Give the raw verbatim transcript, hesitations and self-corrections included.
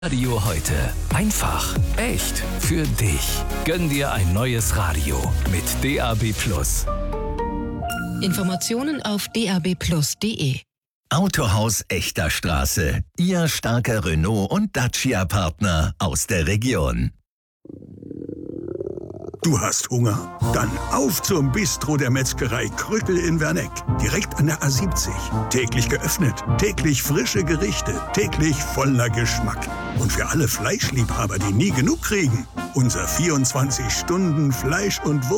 Radio heute. Einfach, echt, für dich. Gönn dir ein neues Radio mit D A B Plus. Informationen auf d a b plus punkt d e. Autohaus Echter Straße. Ihr starker Renault- und Dacia-Partner aus der Region. Du hast Hunger? Dann auf zum Bistro der Metzgerei Krückel in Werneck. Direkt an der A siebzig. Täglich geöffnet, täglich frische Gerichte, täglich voller Geschmack. Und für alle Fleischliebhaber, die nie genug kriegen, unser vierundzwanzig Stunden Fleisch- und Wurst